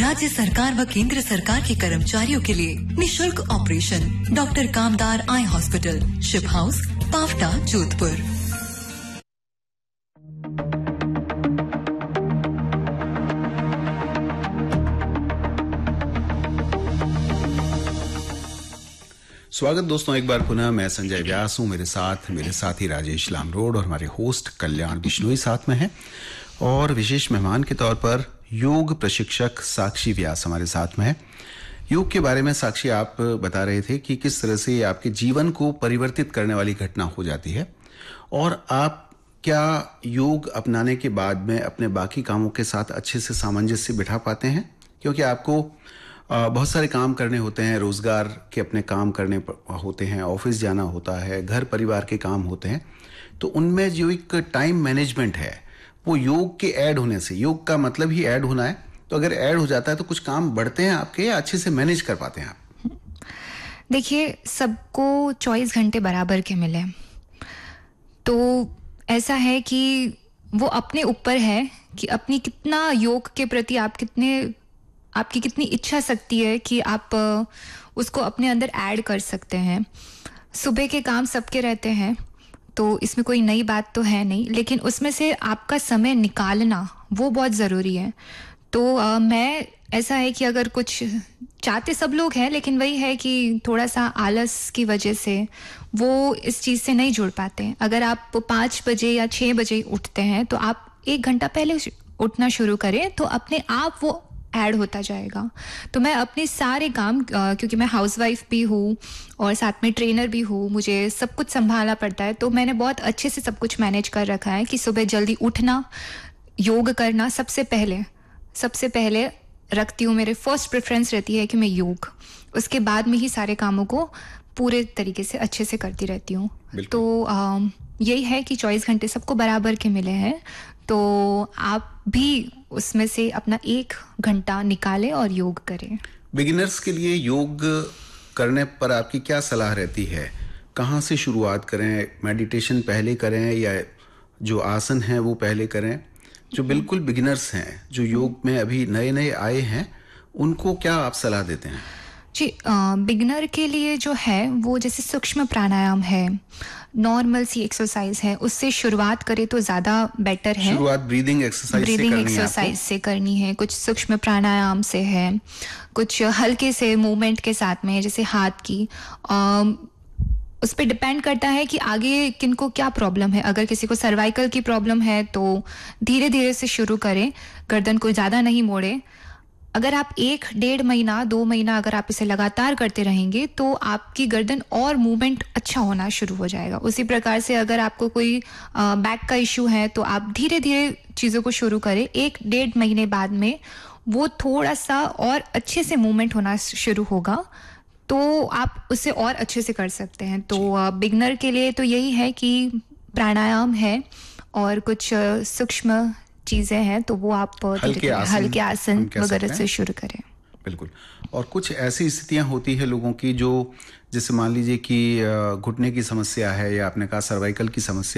राज्य सरकार व केंद्र सरकार के कर्मचारियों के लिए निशुल्क ऑपरेशन। डॉक्टर कामदार eye hospital, ship house, Pawta, Jodhpur. स्वागत दोस्तों, एक बार पुनः मैं संजय व्यास हूँ। मेरे साथी राजेश लामरोड और हमारे होस्ट कल्याण बिश्नोई साथ में हैं। और विशेष मेहमान के तौर पर योग प्रशिक्षक साक्षी व्यास हमारे साथ में है। योग के बारे में साक्षी आप बता रहे थे कि किस तरह से आपके जीवन को परिवर्तित करने वाली घटना हो जाती है, और आप क्या योग अपनाने के बाद में अपने बाकी कामों के साथ अच्छे से सामंजस्य बिठा पाते हैं? क्योंकि आपको बहुत सारे काम करने होते हैं, रोजगार के अपने काम करने होते हैं, ऑफिस जाना होता है, घर परिवार के काम होते हैं, तो उनमें जो एक टाइम मैनेजमेंट है वो योग के ऐड होने से, योग का मतलब ही ऐड होना है, तो अगर ऐड हो जाता है तो कुछ काम बढ़ते हैं आपके या अच्छे से मैनेज कर पाते हैं आप? देखिए, सबको 24 घंटे बराबर के मिले, तो ऐसा है कि वो अपने ऊपर है कि अपनी कितना योग के प्रति आपकी कितनी इच्छा शक्ति है कि आप उसको अपने अंदर ऐड कर सकते हैं। सुबह के काम सबके रहते हैं, तो इसमें कोई नई बात तो है नहीं, लेकिन उसमें से आपका समय निकालना वो बहुत ज़रूरी है। तो मैं ऐसा है कि अगर कुछ चाहते सब लोग हैं, लेकिन वही है कि थोड़ा सा आलस की वजह से वो इस चीज़ से नहीं जुड़ पाते हैं। अगर आप 5 बजे या 6 बजे उठते हैं तो आप 1 घंटा पहले उठना शुरू करें, तो अपने आप वो ऐड होता जाएगा। तो मैं अपने सारे काम, क्योंकि मैं हाउसवाइफ भी हूँ और साथ में ट्रेनर भी हूँ, मुझे सब कुछ संभालना पड़ता है, तो मैंने बहुत अच्छे से सब कुछ मैनेज कर रखा है कि सुबह जल्दी उठना, योग करना सबसे पहले रखती हूँ। मेरे फर्स्ट प्रेफरेंस रहती है कि मैं योग, उसके बाद में ही सारे कामों को पूरे तरीके से अच्छे से करती रहती हूँ। तो यही है कि 24 घंटे सबको बराबर के मिले हैं, तो आप भी उसमें से अपना 1 घंटा निकालें और योग करें। बिगिनर्स के लिए योग करने पर आपकी क्या सलाह रहती है? कहाँ से शुरुआत करें? मेडिटेशन पहले करें या जो आसन हैं वो पहले करें? जो बिल्कुल बिगिनर्स हैं, जो योग में अभी नए आए हैं, उनको क्या आप सलाह देते हैं? जी, बिगिनर के लिए जो है वो जैसे सूक्ष्म प्राणायाम है, नॉर्मल सी एक्सरसाइज है, उससे शुरुआत करें तो ज़्यादा बेटर है। शुरुआत ब्रीदिंग एक्सरसाइज से करनी है, कुछ सूक्ष्म प्राणायाम से है, कुछ हल्के से मूवमेंट के साथ में है, जैसे हाथ की। उस पर डिपेंड करता है कि आगे किनको क्या प्रॉब्लम है। अगर किसी को सर्वाइकल की प्रॉब्लम है तो धीरे धीरे से शुरू करें, गर्दन को ज़्यादा नहीं मोड़े। अगर आप 1-1.5 महीना 2 महीना अगर आप इसे लगातार करते रहेंगे तो आपकी गर्दन और मूवमेंट अच्छा होना शुरू हो जाएगा। उसी प्रकार से अगर आपको कोई बैक का इशू है तो आप धीरे धीरे चीज़ों को शुरू करें। 1-1.5 महीने बाद में वो थोड़ा सा और अच्छे से मूवमेंट होना शुरू होगा, तो आप उसे और अच्छे से कर सकते हैं। तो बिगनर के लिए तो यही है कि प्राणायाम है और कुछ सूक्ष्म चीजें हैं, तो वो आप हल्के आसन वगैरह से शुरू करें। बिल्कुल। और कुछ ऐसी स्थितियां होती है लोगों की, जो जैसे मान लीजिए कि घुटने की समस्या है, या आपने कहा सर्वाइकल की समस्या